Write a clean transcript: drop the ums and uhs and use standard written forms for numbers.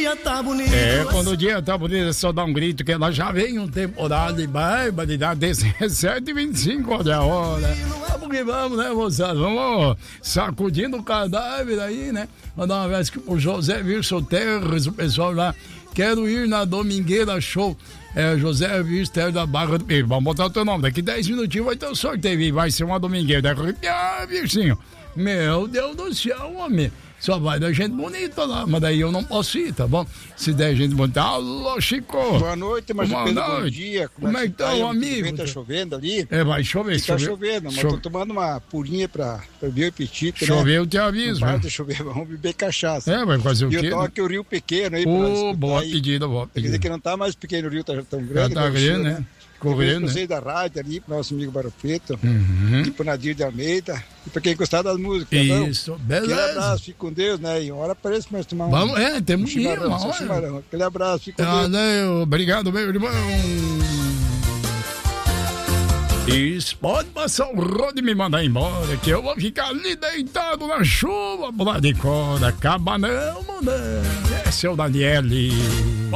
dia tá bonito. Quando o dia tá bonito, é só dar um grito que ela já vem um temporal de barbaridade, 17h25, olha a hora. Vamos que vamos, né, moçada? Vamos sacudindo o cadáver aí, né? Mandar uma vez pro José Wilson Terres, o pessoal lá. Quero ir na Domingueira Show. José Wilson da Barra do Peixe. Vamos botar o teu nome. Daqui 10 minutinhos vai ter o sorteio. Vai ser uma domingueira. Virginho. Meu Deus do céu, homem. Só vai dar gente bonita lá, mas daí eu não posso ir, tá bom? Se der gente bonita. Alô, Chico. Boa noite, mas bom dia. Como é que tá, amigo? Tá chovendo ali? Vai chover. Tá chovendo, mas tô tomando uma purinha pra ver o apetite, chover, né? eu te aviso. Não para de chover, vamos beber cachaça. Vai fazer o quê? E eu tô aqui o Rio Pequeno aí. Boa pedida, boa pedida. Quer dizer que não tá mais pequeno o Rio, tá tão grande. Já tá grande, né? Correndo, né? Da rádio ali, pro nosso amigo Barofeto, e pro Nadir de Almeida, e pra quem gostar das músicas. Isso, beleza. Aquele abraço, fique com Deus, né? E uma hora parece que nós tomar Vamos, temos que ir, uma hora. Aquele abraço, fique com Deus. Valeu, obrigado, meu irmão. Isso, pode passar o rodo e me mandar embora, que eu vou ficar ali deitado na chuva, pular de corda, acaba não, mano. Esse é o Daniele.